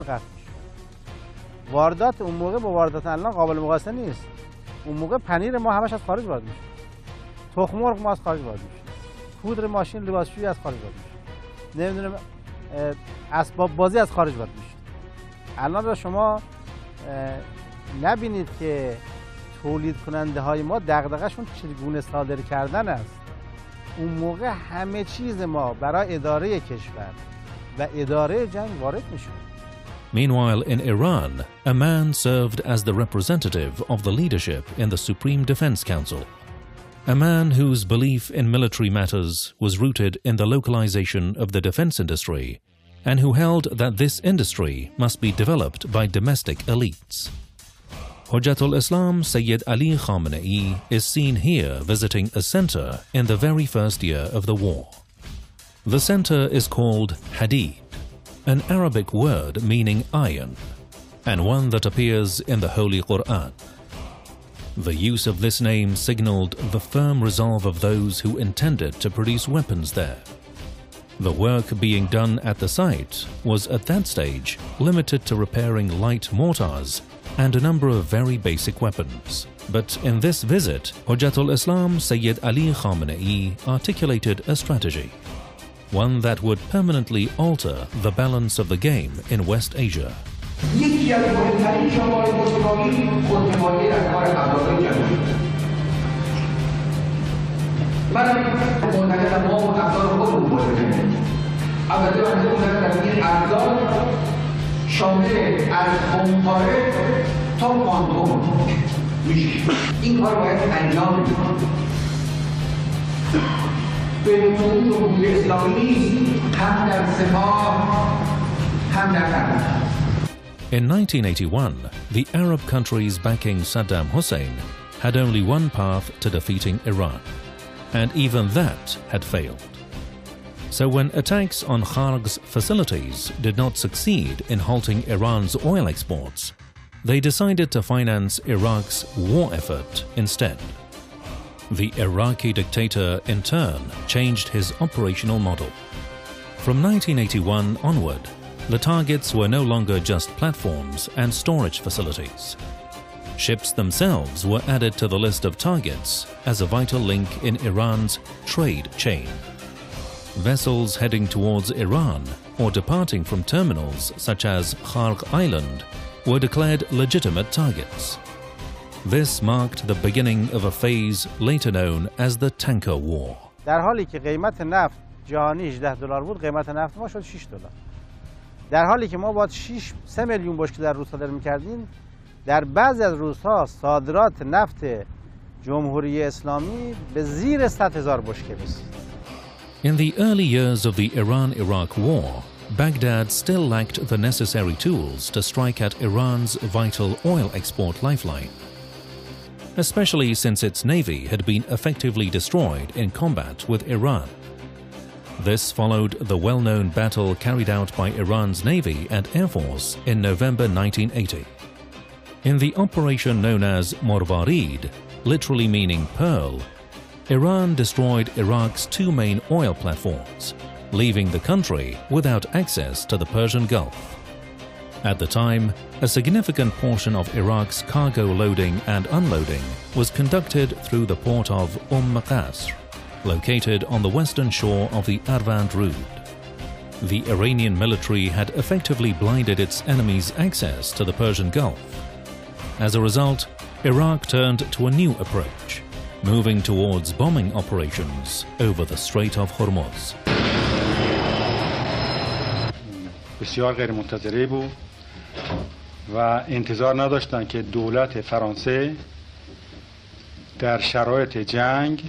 قطع میشه. واردات اون موقع با واردات الان قابل مقایسه نیست. اون موقع پنیر ما همش از خارج وارد میشه. تخم مرغ ما از خارج وارد میشه. پودر ماشین لباسشویی از خارج وارد میشه. نمیدونم اسباب بازی از خارج وارد میشه. الان را شما نبینید که تولید کننده های ما دغدغه‌شون چگونه صادر کردن است. اون موقع همه چیز ما برای اداره کشور و اداره جنگ وارد میشه. Meanwhile, in Iran, a man served as the representative of the leadership in the Supreme Defense Council. A man whose belief in military matters was rooted in the localization of the defense industry, and who held that this industry must be developed by domestic elites. Hujjatul Islam Sayyid Ali Khamenei is seen here visiting a center in the very first year of the war. The center is called Hadid, an Arabic word meaning iron, and one that appears in the Holy Quran. The use of this name signaled the firm resolve of those who intended to produce weapons there. The work being done at the site was at that stage limited to repairing light mortars and a number of very basic weapons. But in this visit, Hujjatul Islam Sayyid Ali Khamenei articulated a strategy, one that would permanently alter the balance of the game in West Asia. In 1981, the Arab countries backing Saddam Hussein had only one path to defeating Iran, and even that had failed. So when attacks on Kharg's facilities did not succeed in halting Iran's oil exports, they decided to finance Iraq's war effort instead. The Iraqi dictator, in turn, changed his operational model. From 1981 onward, the targets were no longer just platforms and storage facilities. Ships themselves were added to the list of targets as a vital link in Iran's trade chain. Vessels heading towards Iran or departing from terminals such as Kharg Island were declared legitimate targets. This marked the beginning of a phase later known as the Tanker War. در حالی که قیمت نفت جهانی 18 دلار بود، قیمت نفت ما شد 6 دلار. در حالی که ما باید 3 میلیون بشکه در روز صادر می‌کردیم، در بعضی از روزها صادرات نفت جمهوری اسلامی به زیر 100,000 بشکه رسید. In the early years of the Iran-Iraq War, Baghdad still lacked the necessary tools to strike at Iran's vital oil export lifeline, especially since its navy had been effectively destroyed in combat with Iran. This followed the well-known battle carried out by Iran's navy and air force in November 1980. In the operation known as Morvarid, literally meaning pearl, Iran destroyed Iraq's 2 main oil platforms, leaving the country without access to the Persian Gulf. At the time, a significant portion of Iraq's cargo loading and unloading was conducted through the port of Qasr, located on the western shore of the Arvand Rud. The Iranian military had effectively blinded its enemies' access to the Persian Gulf. As a result, Iraq turned to a new approach, moving towards bombing operations over the Strait of Hormuz. بسیار غیر منتظره بود و انتظار نداشتند که دولت فرانسه در شرایط جنگ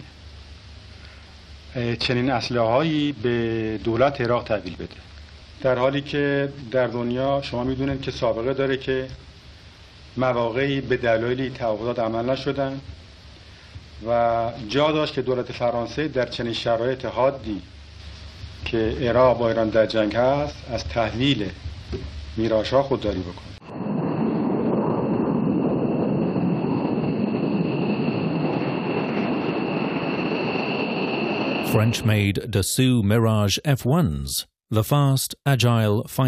چنین اسلحه‌هایی به دولت عراق تحویل بده. در حالی که در دنیا شما میدونید که سابقه داره که مواقعی به دلایلی تعهدات عمل نشدن و جا داشت که دولت فرانسه در چنین شرایط حادی که عراق با ایران در جنگ هست از تحویل میراش‌ها خودداری بکنه. French-made Dassault Mirage F1s, the fast, agile